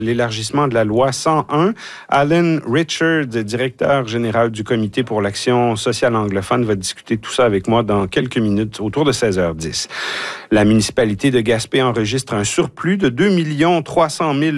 l'élargissement de la loi 101. Alan Richard, directeur général du Comité pour l'action sociale anglophone, va discuter tout ça avec moi dans quelques minutes, autour de 16h10. La municipalité de Gaspé enregistre un surplus de 2 300 000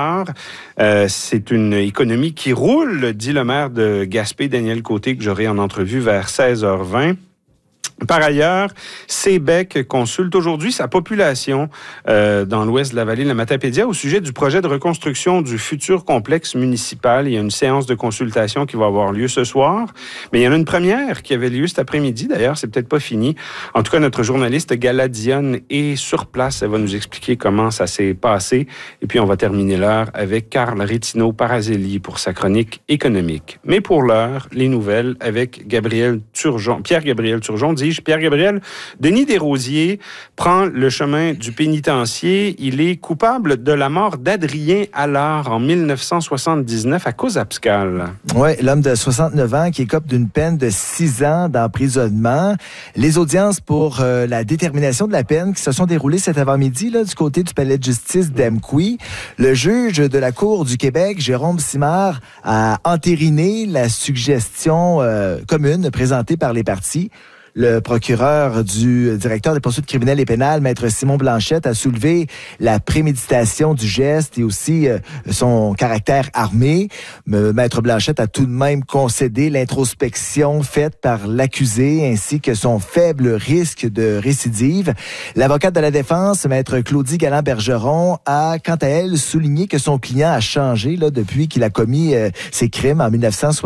$. C'est une économie qui roule, dit le maire de Gaspé, Daniel Côté, que j'aurai en entrevue vers 16h20. Par ailleurs, Sébec consulte aujourd'hui sa population dans l'ouest de la vallée de la Matapédia au sujet du projet de reconstruction du futur complexe municipal. Il y a une séance de consultation qui va avoir lieu ce soir, mais il y en a une première qui avait lieu cet après-midi. D'ailleurs, c'est peut-être pas fini. En tout cas, notre journaliste Gala Dionne est sur place. Elle va nous expliquer comment ça s'est passé. Et puis, on va terminer l'heure avec Carl Rétinaud-Parazelli pour sa chronique économique. Mais pour l'heure, les nouvelles avec Pierre-Gabriel Turgeon. Pierre-Gabriel, Denis Desrosiers prend le chemin du pénitencier. Il est coupable de la mort d'Adrien Allard en 1979 à cause abscale. Oui, l'homme de 69 ans qui écope d'une peine de 6 ans d'emprisonnement. Les audiences pour la détermination de la peine qui se sont déroulées cet avant-midi là, du côté du palais de justice d'Amqui. Le juge de la Cour du Québec, Jérôme Simard, a entériné la suggestion commune présentée par les parties. Le procureur du directeur des poursuites criminelles et pénales, Maître Simon Blanchette, a soulevé la préméditation du geste et aussi son caractère armé. Maître Blanchette a tout de même concédé l'introspection faite par l'accusé ainsi que son faible risque de récidive. L'avocate de la défense, Maître Claudie Galland-Bergeron, a quant à elle souligné que son client a changé là, depuis qu'il a commis ses crimes en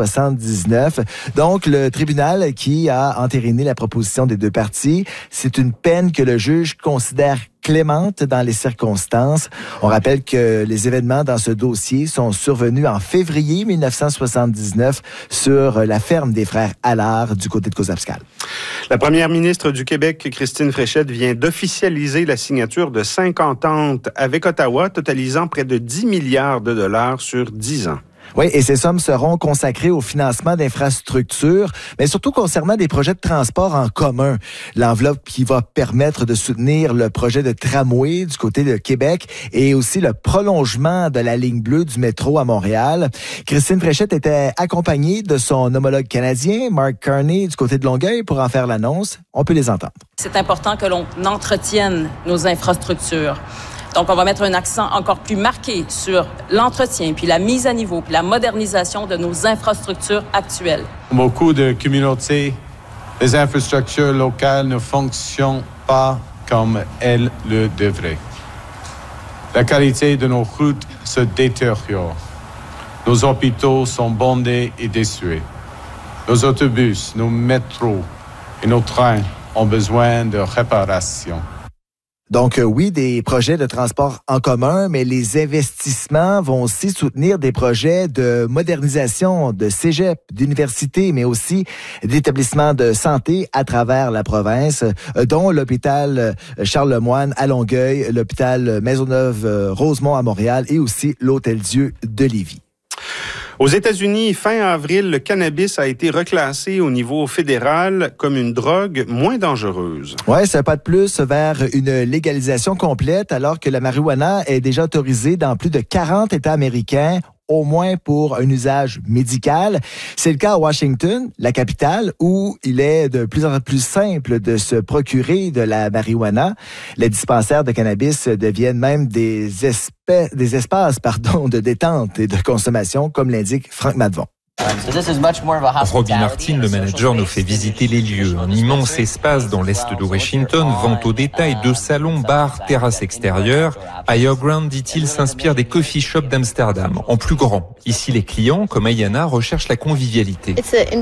1979. Donc, le tribunal qui a entériné la proposition des deux parties, c'est une peine que le juge considère clémente dans les circonstances. On rappelle que les événements dans ce dossier sont survenus en février 1979 sur la ferme des frères Allard du côté de Cozapscal. La première ministre du Québec, Christine Fréchette, vient d'officialiser la signature de 5 ententes avec Ottawa, totalisant près de 10 milliards de dollars sur 10 ans. Oui, et ces sommes seront consacrées au financement d'infrastructures, mais surtout concernant des projets de transport en commun. L'enveloppe qui va permettre de soutenir le projet de tramway du côté de Québec et aussi le prolongement de la ligne bleue du métro à Montréal. Christine Fréchette était accompagnée de son homologue canadien, Mark Carney, du côté de Longueuil, pour en faire l'annonce. On peut les entendre. C'est important que l'on entretienne nos infrastructures. Donc, on va mettre un accent encore plus marqué sur l'entretien, puis la mise à niveau, puis la modernisation de nos infrastructures actuelles. Beaucoup de communautés, les infrastructures locales ne fonctionnent pas comme elles le devraient. La qualité de nos routes se détériore. Nos hôpitaux sont bondés et désuets. Nos autobus, nos métros et nos trains ont besoin de réparation. Donc oui, des projets de transport en commun, mais les investissements vont aussi soutenir des projets de modernisation de cégep, d'universités, mais aussi d'établissements de santé à travers la province, dont l'hôpital Charles-Lemoine à Longueuil, l'hôpital Maisonneuve-Rosemont à Montréal et aussi l'Hôtel-Dieu de Lévis. Aux États-Unis, fin avril, le cannabis a été reclassé au niveau fédéral comme une drogue moins dangereuse. Oui, c'est un pas de plus vers une légalisation complète alors que la marijuana est déjà autorisée dans plus de 40 États américains, au moins pour un usage médical. C'est le cas à Washington, la capitale, où il est de plus en plus simple de se procurer de la marijuana. Les dispensaires de cannabis deviennent même des espaces de détente et de consommation, comme l'indique Frank Madvon. Robbie Martin, le manager, nous fait visiter les lieux. Un immense espace dans l'est de Washington, vente au détail de salons, bars, terrasses extérieures. Higher Ground, dit-il, s'inspire des coffee shops d'Amsterdam, en plus grand. Ici, les clients, comme Ayana, recherchent la convivialité.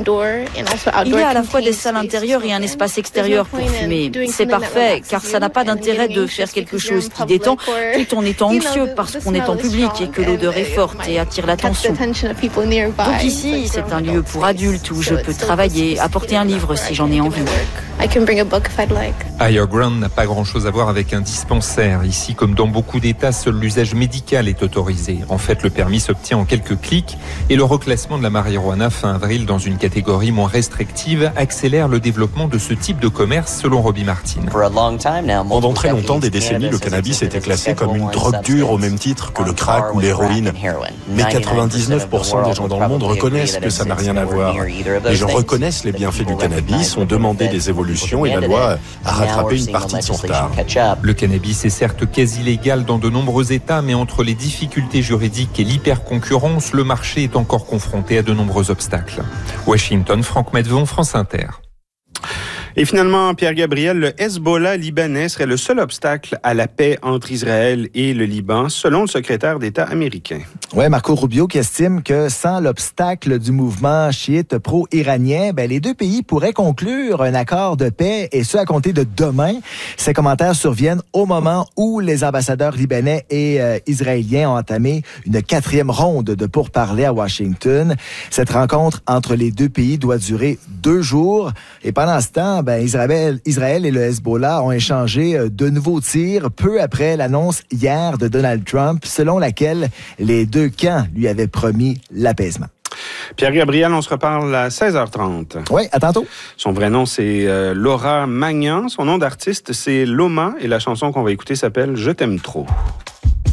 Il y a à la fois des salles intérieures et un espace extérieur pour fumer. C'est parfait, car ça n'a pas d'intérêt de faire quelque chose qui détend tout en étant anxieux parce qu'on est en public et que l'odeur est forte et attire l'attention. Donc ici, c'est un lieu pour adultes où je peux travailler, apporter un livre si j'en ai envie. Higher Ground n'a pas grand-chose à voir avec un dispensaire. Ici, comme dans beaucoup d'États, seul l'usage médical est autorisé. En fait, le permis s'obtient en quelques clics et le reclassement de la marijuana fin avril dans une catégorie moins restrictive accélère le développement de ce type de commerce, selon Robbie Martin. Pendant très longtemps, des décennies, le cannabis était classé comme une drogue dure au même titre que le crack ou l'héroïne. Mais 99% des gens dans le monde reconnaissent que ça n'a rien à voir. Les gens reconnaissent les bienfaits du cannabis, ont demandé des évolutions et la loi a rattrapé une partie de son retard. Le cannabis est certes quasi légal dans de nombreux États, mais entre les difficultés juridiques et l'hyperconcurrence, le marché est encore confronté à de nombreux obstacles. Washington, Franck Medvon, France Inter. Et finalement, Pierre Gabriel, le Hezbollah libanais serait le seul obstacle à la paix entre Israël et le Liban, selon le secrétaire d'État américain. Oui, Marco Rubio qui estime que sans l'obstacle du mouvement chiite pro-iranien, les deux pays pourraient conclure un accord de paix, et ce à compter de demain. Ces commentaires surviennent au moment où les ambassadeurs libanais et israéliens ont entamé une 4e ronde de pourparlers à Washington. Cette rencontre entre les deux pays doit durer 2 jours. Et pendant ce temps, Israël et le Hezbollah ont échangé de nouveaux tirs peu après l'annonce hier de Donald Trump, selon laquelle les deux camps lui avaient promis l'apaisement. Pierre Gabriel, on se reparle à 16h30. Oui, à tantôt. Son vrai nom, c'est Laura Magnan. Son nom d'artiste, c'est Loma. Et la chanson qu'on va écouter s'appelle « Je t'aime trop ».